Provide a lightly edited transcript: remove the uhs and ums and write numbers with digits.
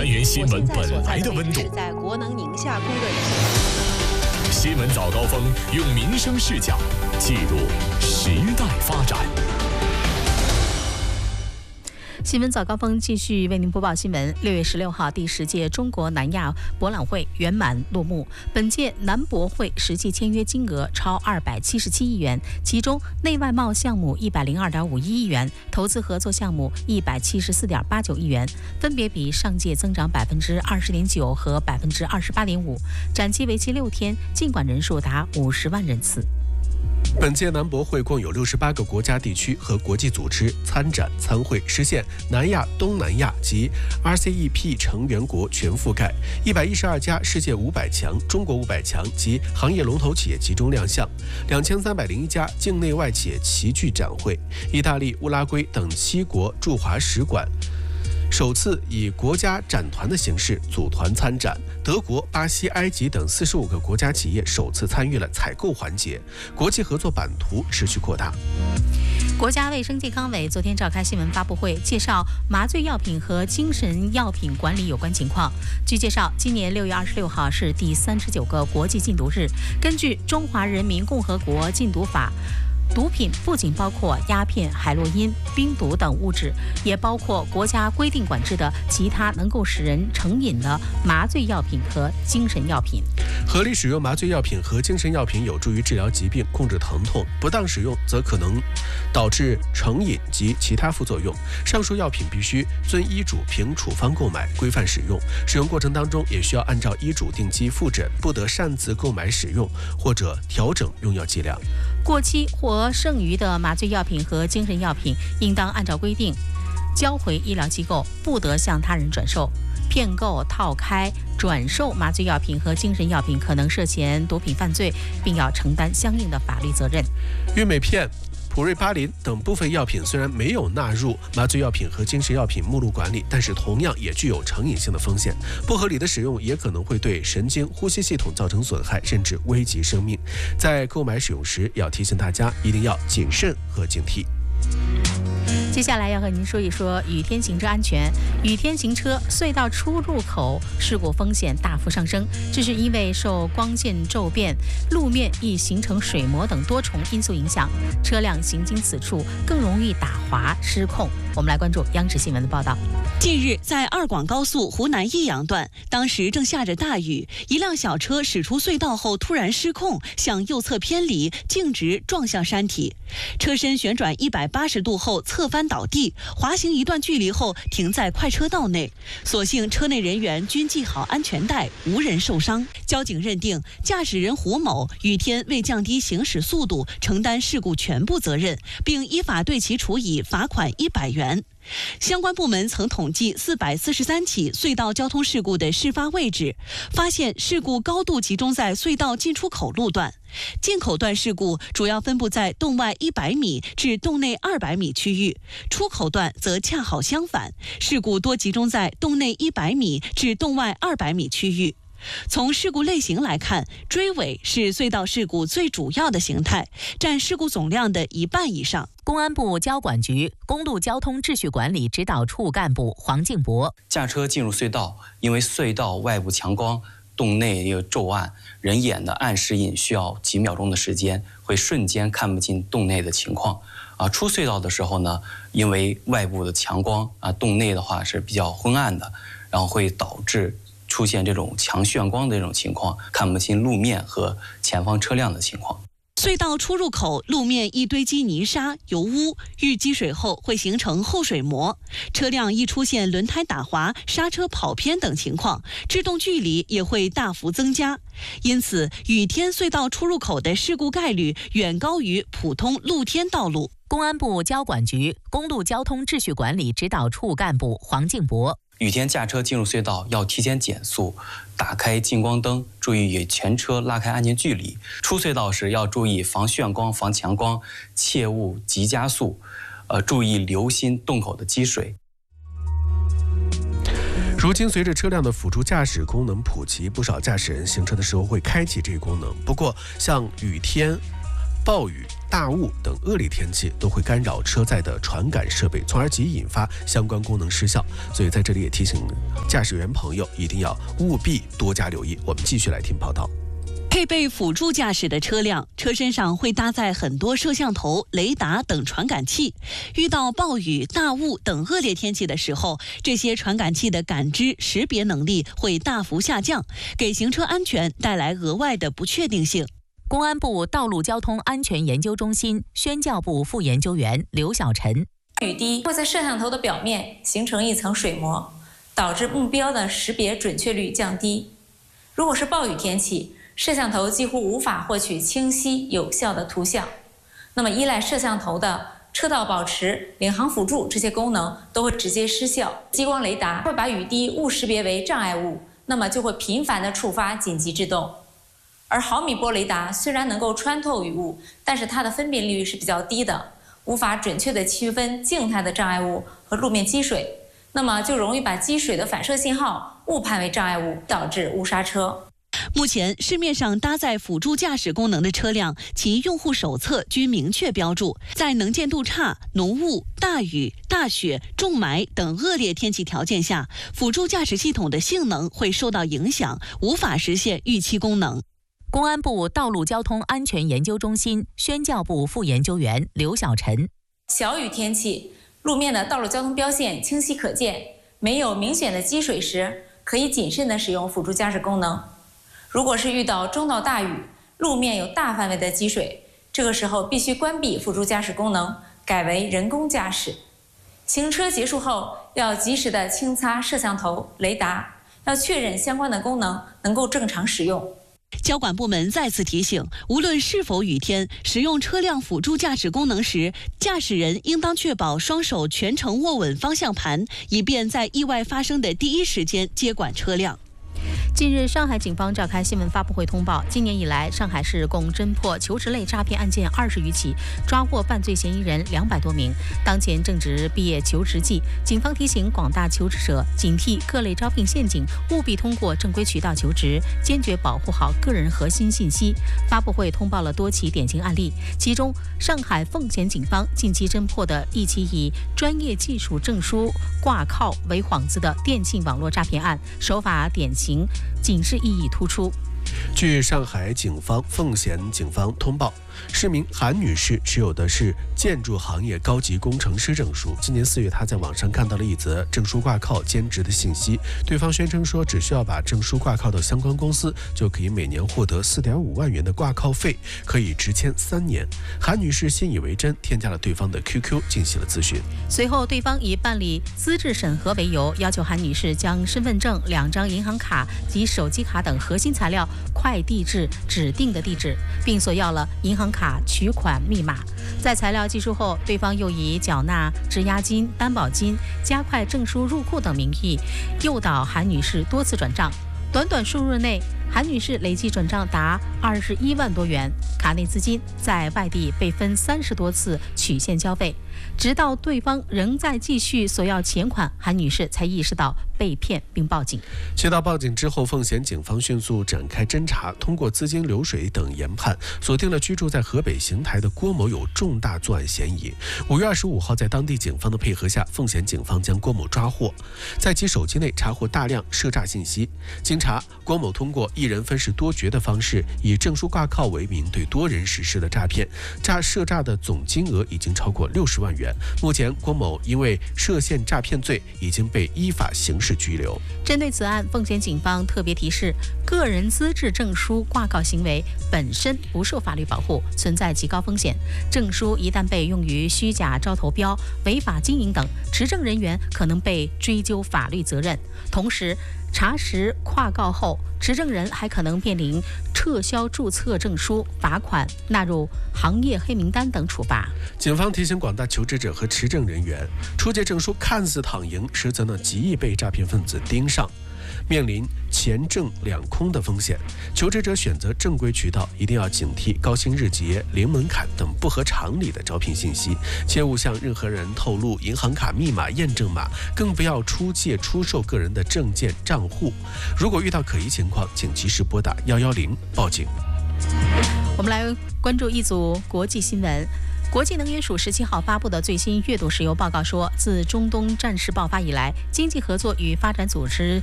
还原新闻本来的温度。 在国能宁夏供热新闻早高峰用民生视角记录时代发展。 新闻早高峰继续为您播报新闻。6月16号，第10届中国南亚博览会圆满落幕。本届南博会实际签约金额超277亿元，其中内外贸项目102.51亿元，投资合作项目174.89亿元，分别比上届增长20.9%和28.5%。展期为期6天，进馆人数达50万人次。 本届南博会共有68个国家、地区和国际组织参展参会，实现南亚、东南亚及 RCEP 成员国全覆盖。112家世界500强、中国500强及行业龙头企业集中亮相，2301家境内外企业齐聚展会。意大利、乌拉圭等7国驻华使馆首次以国家展团的形式组团参展，德国、巴西、埃及等45个国家企业首次参与了采购环节，国际合作版图持续扩大。 国家卫生健康委昨天召开新闻发布会，介绍麻醉药品和精神药品管理有关情况。据介绍，今年6月26号是第39个国际禁毒日。根据《中华人民共和国禁毒法》，毒品不仅包括鸦片、海洛因、冰毒等物质，也包括国家规定管制的其他能够使人成瘾的麻醉药品和精神药品。 合理使用麻醉药品和精神药品有助于治疗疾病、控制疼痛，不当使用则可能导致成瘾及其他副作用。上述药品必须遵医嘱凭处方购买，规范使用。使用过程当中也需要按照医嘱定期复诊，不得擅自购买使用或者调整用药剂量。 过期或剩余的麻醉药品和精神药品应当按照规定交回医疗机构，不得向他人转售。骗购、套开、转售麻醉药品和精神药品可能涉嫌毒品犯罪，并要承担相应的法律责任。 氯美片、普瑞巴林等部分药品虽然没有纳入麻醉药品和精神药品目录管理，但是同样也具有成瘾性的风险。不合理的使用也可能会对神经、呼吸系统造成损害，甚至危及生命。在购买使用时，要提醒大家一定要谨慎和警惕。 接下来要和您说一说雨天行车安全。雨天行车，隧道出入口事故风险大幅上升，这是因为受光线骤变、路面易形成水膜等多重因素影响，车辆行经此处更容易打滑失控。我们来关注央视新闻的报道。 近日，在二广高速湖南益阳段，当时正下着大雨，一辆小车驶出隧道后突然失控，向右侧偏离，径直撞向山体，车身旋转180度后侧翻倒地，滑行一段距离后停在快车道内。所幸车内人员均系好安全带，无人受伤。交警认定驾驶人胡某雨天未降低行驶速度，承担事故全部责任，并依法对其处以罚款100元。相关部门曾统计443起隧道交通事故的事发位置，发现事故高度集中在隧道进出口路段，进口段事故主要分布在洞外100米至洞内200米区域，出口段则恰好相反，事故多集中在洞内100米至洞外200米区域。从事故类型来看，追尾是隧道事故最主要的形态，占事故总量的1半以上。 公安部交管局公路交通秩序管理指导处干部黄敬博： 驾车进入隧道，因为隧道外部强光，洞内有骤暗，人眼的暗视印需要几秒钟的时间，会瞬间看不进洞内的情况。出隧道的时候呢，因为外部的强光洞内的话是比较昏暗的，然后会导致出现这种强眩光的这种情况，看不清路面和前方车辆的情况。 隧道出入口路面易堆积泥沙、油污，遇积水后会形成厚水膜，车辆易出现轮胎打滑、刹车跑偏等情况，制动距离也会大幅增加。因此，雨天隧道出入口的事故概率远高于普通露天道路。 公安部交管局公路交通秩序管理指导处干部黄敬博： 雨天驾车进入隧道要提前减速，打开近光灯，注意与前车拉开安全距离。出隧道时要注意防眩光、防强光，切勿急加速，注意留心洞口的积水。 如今，随着车辆的辅助驾驶功能普及，不少驾驶人行车的时候会开启这一功能。不过，像雨天暴雨、大雾等恶劣天气都会干扰车载的传感设备，从而极易引发相关功能失效。所以在这里也提醒驾驶员朋友一定要务必多加留意。我们继续来听报道。 配备辅助驾驶的车辆，车身上会搭载很多摄像头、雷达等传感器。遇到暴雨、大雾等恶劣天气的时候，这些传感器的感知识别能力会大幅下降，给行车安全带来额外的不确定性。 公安部道路交通安全研究中心宣教部副研究员刘晓晨： 雨滴会在摄像头的表面形成一层水膜，导致目标的识别准确率降低。如果是暴雨天气，摄像头几乎无法获取清晰有效的图像，那么依赖摄像头的车道保持、领航辅助这些功能都会直接失效。激光雷达会把雨滴误识别为障碍物，那么就会频繁地触发紧急制动。而毫米波雷达虽然能够穿透雨雾，但是它的分辨率是比较低的，无法准确地区分静态的障碍物和路面积水，那么就容易把积水的反射信号误判为障碍物，导致误刹车。 目前市面上搭载辅助驾驶功能的车辆，其用户手册均明确标注，在能见度差、浓雾、大雨、大雪、重霾等恶劣天气条件下，辅助驾驶系统的性能会受到影响，无法实现预期功能。 公安部道路交通安全研究中心宣教部副研究员刘晓晨： 小雨天气，路面的道路交通标线清晰可见，没有明显的积水时，可以谨慎地使用辅助驾驶功能。如果是遇到中到大雨，路面有大范围的积水，这个时候必须关闭辅助驾驶功能，改为人工驾驶。行车结束后，要及时的清擦摄像头、雷达，要确认相关的功能能够正常使用。 交管部门再次提醒，无论是否雨天，使用车辆辅助驾驶功能时，驾驶人应当确保双手全程握稳方向盘，以便在意外发生的第一时间接管车辆。 近日，上海警方召开新闻发布会通报，今年以来，上海市共侦破求职类诈骗案件20余起，抓获犯罪嫌疑人200多名。当前正值毕业求职季，警方提醒广大求职者警惕各类招聘陷阱，务必通过正规渠道求职，坚决保护好个人核心信息。发布会通报了多起典型案例，其中上海奉贤警方近期侦破的一起以专业技术证书挂靠为幌子的电信网络诈骗案，手法典型，警示意义突出。 据上海警方奉贤警方通报，市民韩女士持有的是建筑行业高级工程师证书。今年4月，她在网上看到了一则证书挂靠兼职的信息，对方宣称说，只需要把证书挂靠到相关公司，就可以每年获得4.5万元的挂靠费，可以直签3年。韩女士信以为真，添加了对方的 QQ 进行了咨询。 随后，对方以办理资质审核为由，要求韩女士将身份证、2张银行卡及手机卡等核心材料快递至指定的地址，并索要了银行卡取款密码。在材料寄出后，对方又以缴纳质押金、担保金、加快证书入库等名义，诱导韩女士多次转账。短短数日内，韩女士累计转账达21万多元，卡内资金在外地被分30多次取现交费，直到对方仍在继续索要钱款，韩女士才意识到被骗并报警。 接到报警之后，奉贤警方迅速展开侦查，通过资金流水等研判，锁定了居住在河北邢台的郭某有重大作案嫌疑。5月25号，在当地警方的配合下，奉贤警方将郭某抓获，在其手机内查获大量涉诈信息。经查，郭某通过一人分饰多角的方式，以证书挂靠为名对多人实施了诈骗，涉诈的总金额已经超过60万元。目前，郭某因为涉嫌诈骗罪，已经被依法刑事拘留。 针对此案，奉贤警方特别提示，个人资质证书挂靠行为本身不受法律保护，存在极高风险。证书一旦被用于虚假招投标、违法经营等，持证人员可能被追究法律责任。同时，查实挂靠后，持证人还可能面临撤销注册证书、罚款、纳入行业黑名单等处罚。 警方提醒广大求职者和持证人员，出借证书看似躺赢，实则极易被诈骗分子盯上，面临钱证两空的风险。求职者选择正规渠道，一定要警惕高薪日结、零门槛等不合常理的招聘信息，切勿向任何人透露银行卡密码、验证码，更不要出借出售个人的证件、账户。如果遇到可疑情况，请及时拨打110报警。 我们来关注一组国际新闻。国际能源署17号发布的最新月度石油报告说，自中东战事爆发以来，经济合作与发展组织